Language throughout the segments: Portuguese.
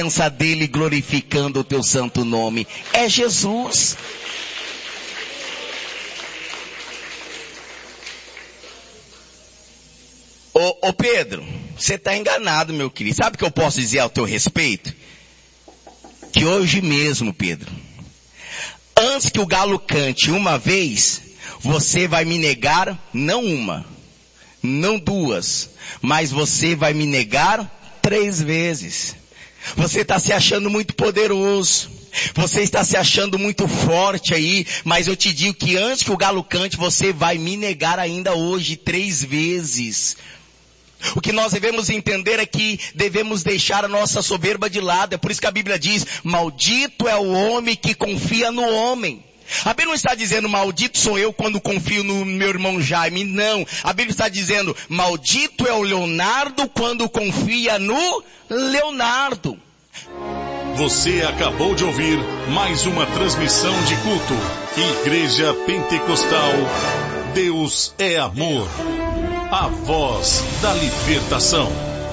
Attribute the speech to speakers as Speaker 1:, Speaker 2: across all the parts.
Speaker 1: presença dele glorificando o teu santo nome. É Jesus. Ô Pedro, você está enganado, meu querido. Sabe o que eu posso dizer ao teu respeito? Que hoje mesmo, Pedro, antes que o galo cante uma vez, você vai me negar, não uma, não duas, mas você vai me negar 3 vezes. Você está se achando muito poderoso. Você está se achando muito forte aí, mas eu te digo que antes que o galo cante, você vai me negar ainda hoje 3 vezes. O que nós devemos entender é que devemos deixar a nossa soberba de lado. É por isso que a Bíblia diz, maldito é o homem que confia no homem. A Bíblia não está dizendo, maldito sou eu quando confio no meu irmão Jaime. Não. A Bíblia está dizendo, maldito é o Leonardo quando confia no Leonardo.
Speaker 2: Você acabou de ouvir mais uma transmissão de culto. Igreja Pentecostal, Deus é amor. A voz da libertação.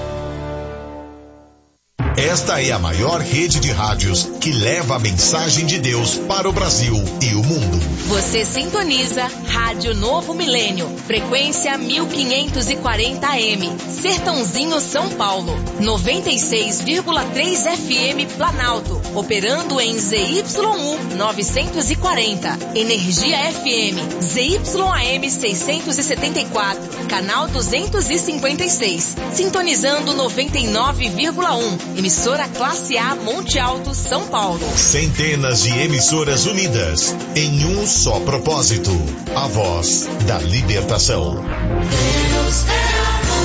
Speaker 3: Esta é a maior rede de rádios que leva a mensagem de Deus para o Brasil e o mundo. Você sintoniza Rádio Novo Milênio, frequência 1540 AM, Sertãozinho, São Paulo, 96,3 FM Planalto, operando em ZYU 940, Energia FM, ZYAM 674, canal 256, sintonizando 99,1. Emissora Classe A Monte Alto, São Paulo. Centenas de emissoras unidas em um só propósito. A voz da libertação. Deus é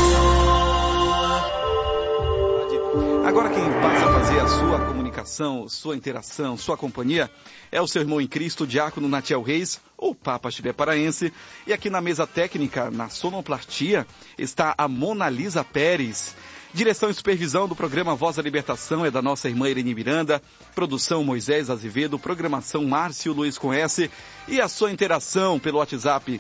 Speaker 3: amor.
Speaker 4: Agora quem passa a fazer a sua comunicação, sua interação, sua companhia é o seu irmão em Cristo, diácono Natiel Reis, o Papa Chibé Paraense. E aqui na mesa técnica, na sonoplastia, está a Mona Lisa Pérez. Direção e supervisão do programa Voz da Libertação é da nossa irmã Irene Miranda, produção Moisés Azevedo, programação Márcio Luiz com S, e a sua interação pelo WhatsApp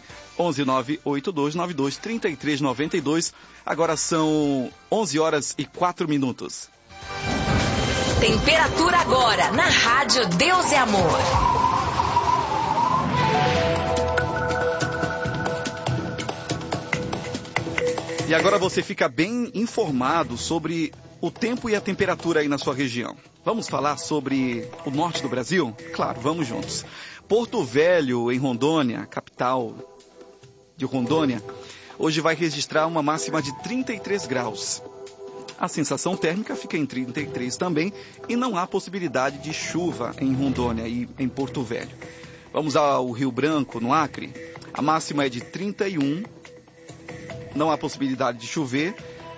Speaker 4: 11982923392. Agora são 11h04.
Speaker 5: Temperatura agora na Rádio Deus é Amor.
Speaker 4: E agora você fica bem informado sobre o tempo e a temperatura aí na sua região. Vamos falar sobre o norte do Brasil? Claro, vamos juntos. Porto Velho, em Rondônia, capital de Rondônia, hoje vai registrar uma máxima de 33 graus. A sensação térmica fica em 33 também e não há possibilidade de chuva em Rondônia e em Porto Velho. Vamos ao Rio Branco, no Acre. A máxima é de 31. Não há possibilidade de chover,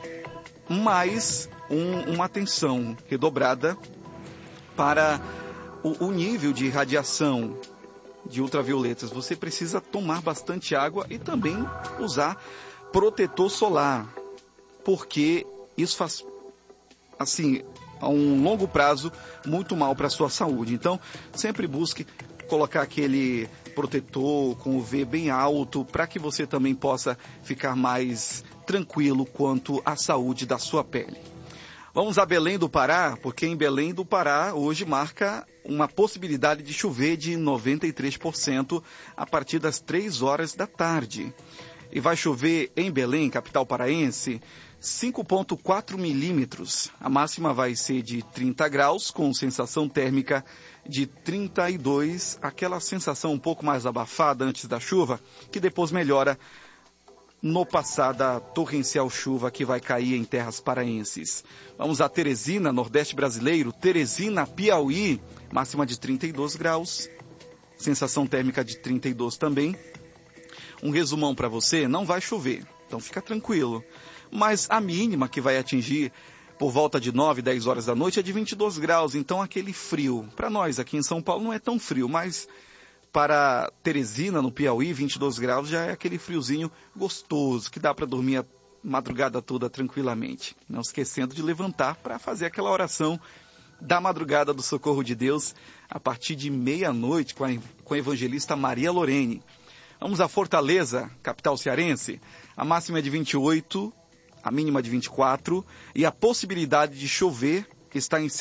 Speaker 4: mas uma atenção redobrada para o nível de radiação de ultravioletas. Você precisa tomar bastante água e também usar protetor solar, porque isso faz, assim, a um longo prazo, muito mal para a sua saúde. Então, sempre busque colocar aquele protetor com UV bem alto, para que você também possa ficar mais tranquilo quanto à saúde da sua pele. Vamos a Belém do Pará, porque em Belém do Pará hoje marca uma possibilidade de chover de 93% a partir das 3 horas da tarde. E vai chover em Belém, capital paraense, 5,4 milímetros. A máxima vai ser de 30 graus, com sensação térmica de 32, aquela sensação um pouco mais abafada antes da chuva, que depois melhora no passar da torrencial chuva que vai cair em terras paraenses. Vamos a Teresina, nordeste brasileiro, Teresina, Piauí, máxima de 32 graus, sensação térmica de 32 também. Um resumão para você, não vai chover, então fica tranquilo. Mas a mínima que vai atingir por volta de 9, 10 horas da noite é de 22 graus, então aquele frio. Para nós aqui em São Paulo não é tão frio, mas para Teresina, no Piauí, 22 graus já é aquele friozinho gostoso, que dá para dormir a madrugada toda tranquilamente. Não esquecendo de levantar para fazer aquela oração da madrugada do socorro de Deus, a partir de meia-noite com a evangelista Maria Lorene. Vamos a Fortaleza, capital cearense. A máxima é de 28, a mínima de 24, e a possibilidade de chover está em